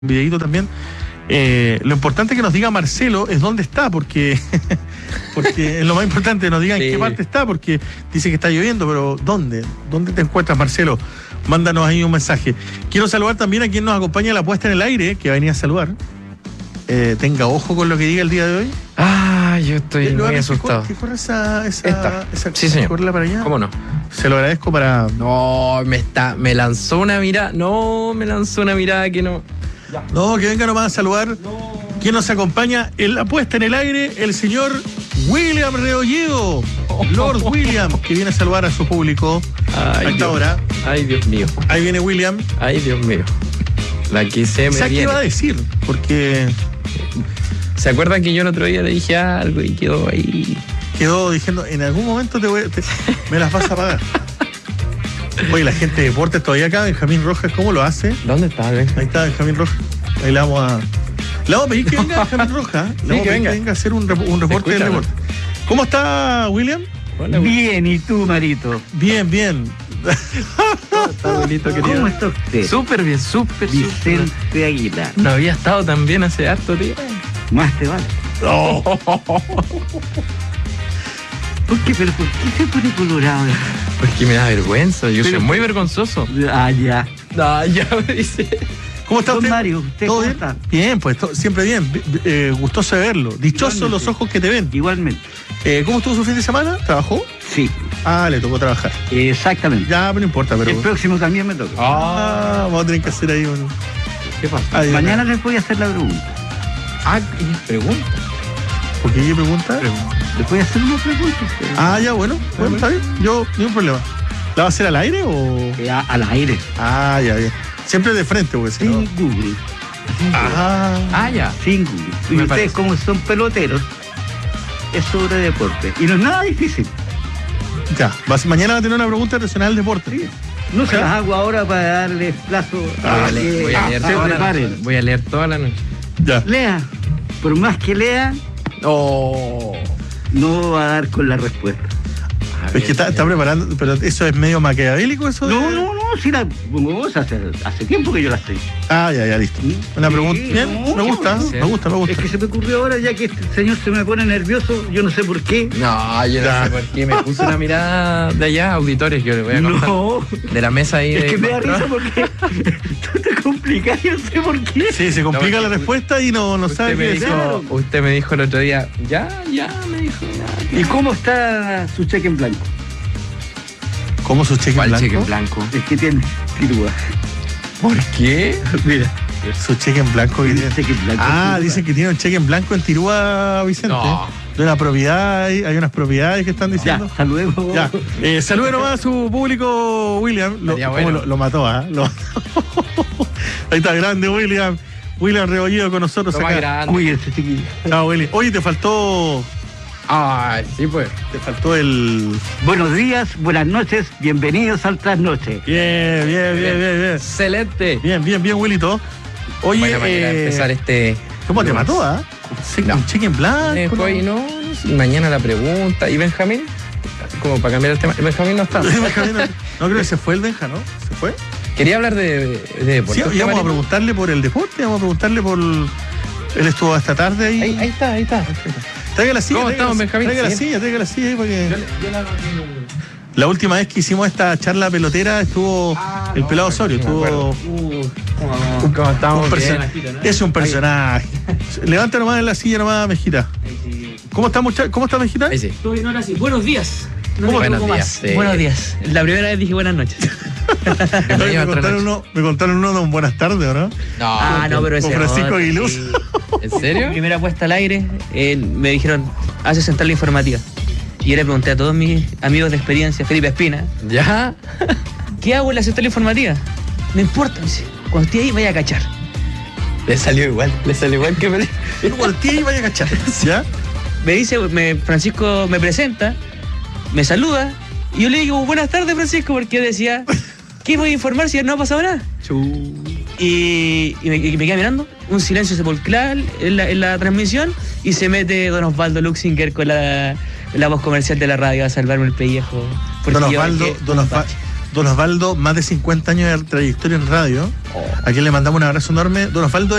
videito también. Lo importante que nos diga Marcelo es dónde está, porque es lo más importante, nos diga en qué parte está, porque dice que está lloviendo, pero ¿dónde te encuentras, Marcelo? Mándanos ahí un mensaje. Quiero saludar también a quien nos acompaña en la puesta en el aire, que va a venir a saludar. Tenga ojo con lo que diga el día de hoy. Yo estoy muy asustado. ¿Que corre esa sí, señor. Correla para allá? ¿Cómo no? Se lo agradezco para... No, me lanzó una mirada. No, me lanzó una mirada que no... Ya. No, que venga nomás a saludar. No. ¿Quién nos acompaña en la puesta en el aire? El señor William Rebolledo. Lord William, que viene a saludar a su público a esta hora. Ay, Dios mío. Ahí viene William. Ay, Dios mío. La que se me ¿Sabes qué iba a decir? Porque... ¿Se acuerdan que yo el otro día le dije algo y quedó ahí? Quedó diciendo, en algún momento me las vas a pagar. Oye, la gente de deportes todavía acá, Benjamín Rojas, ¿cómo lo hace? ¿Dónde está, Ben? Ahí está Benjamín Rojas. Ahí le vamos a pedir que venga Benjamín Rojas. Le vamos a pedir que venga a hacer un reporte del deporte. ¿Cómo está, William? Hola, bien, ¿y tú, Marito? Bien. Está bonito, querido. ¿Cómo está usted? Súper bien, súper. Vicente Aguilar. No había estado tan bien hace harto tiempo. Más te vale. No. ¿Por qué se pone colorado? Porque me da vergüenza, yo soy muy vergonzoso. Ya. Ya me dice. ¿Cómo está usted? Mario, ¿usted ¿Todo cómo bien? está? Bien, pues siempre bien. Gustoso de verlo. Dichosos Igualmente. los ojos que te ven. Igualmente. ¿Cómo estuvo su fin de semana? ¿Trabajó? Sí, Le tocó trabajar. exactamente. Ya, pero no importa, pero... El próximo también me toca. Vamos a tener que hacer ahí un... ¿Qué pasa? Mañana les voy a hacer la pregunta. Pregunta. ¿Por qué pregunta? Les voy a hacer una pregunta. Ya, bueno, está bien. Yo, ningún problema. ¿La va a hacer al aire o...? Al aire. Ya. Siempre de frente, porque si no... Sin Google. Ya. Sin Google. Y Me ustedes, parece. como son peloteros, es sobre deporte. Y no es nada difícil. Ya, mañana va a tener una pregunta relacionada al deporte. Sí. No se las hago ahora para darles plazo a que Voy a leer se toda la preparen. noche. Voy a leer toda la noche. Ya. Lea. Por más que lea, no va a dar con la respuesta. Es que está preparando, pero eso es medio maquiavélico, eso de... No, si la pongo hace tiempo que yo la sé. Ya, listo. Una pregunta. Bien, no, me gusta. Es que se me ocurrió ahora, ya que este señor se me pone nervioso, yo no sé por qué. No, yo no sé por qué. Me puse una mirada de allá, auditores, yo le voy a contar. No, De la mesa ahí. es que me da risa porque tú te complicas, yo no sé por qué. Sí, se complica la respuesta y no sabe qué decir. Usted me dijo el otro día, ya, me dijo. ¿Y cómo está su cheque en blanco? ¿Cómo su cheque en ¿Cuál blanco? cheque en blanco? Es que tiene tirúa. ¿Por qué? Mira, Su cheque en blanco que tiene. cheque en blanco. Dicen que tiene un cheque en blanco en Tirúa, Vicente. No. De una propiedad, hay unas propiedades que están diciendo. Ya, saludemos. Ya. Salude nomás a su público, William. Lo mató, Lo mató. Ahí está, grande, William. William Rebolledo con nosotros Lo más acá. grande. Cuídense, chiquillos. Chao, Willy. Oye, te faltó Sí, pues. el... Buenos días, buenas noches, bienvenidos al Trasnoche. Bien. Excelente. Bien, Willito. Oye, Buena manera de empezar este... ¿cómo te mató, No. Un cheque en blanco. Después, no, mañana la pregunta. ¿Y Benjamín? Como para cambiar el tema. Benjamín no está. Benjamín, no creo que se fue el Benja, ¿no? ¿Se fue? Quería hablar de deporte. Sí, íbamos a preguntarle por el deporte, vamos a preguntarle por... Él estuvo esta tarde ahí. Ahí está. Traiga la silla. ¿Cómo estamos, Benjamín? Traiga la silla ahí para que... La última vez que hicimos esta charla pelotera estuvo el pelado Osorio. Estuvo ¿Cómo estamos? Es un personaje. Levanta nomás en la silla nomás, Mejita. ¿Cómo está, Mejita? Ahí sí. Todo bien, ahora sí. Buenos días. No Buenos me equivoco días, más. Buenos días. La primera vez dije buenas noches. Me contaron uno de un buenas tardes, ¿o no? No, pero ese Con Francisco otro, Aguiluz. sí. ¿En serio? Primera puesta al aire, me dijeron, hace central la informativa. Y yo le pregunté a todos mis amigos de experiencia, Felipe Espina, ¿Ya? ¿qué hago en la central informativa? No importa, me dice, cuando esté ahí vaya a cachar. Le salió igual que me... Igual y vaya a cachar. ¿Ya? Me dice, Francisco me presenta, me saluda, y yo le digo, buenas tardes, Francisco, porque yo decía, ¿qué voy a informar si no ha pasado nada? Y me queda mirando, un silencio sepulcral en la transmisión, y se mete don Osvaldo Luxinger con la voz comercial de la radio a salvarme el pellejo. Don Osvaldo, Don Osvaldo, más de 50 años de trayectoria en radio, a quien le mandamos un abrazo enorme. Don Osvaldo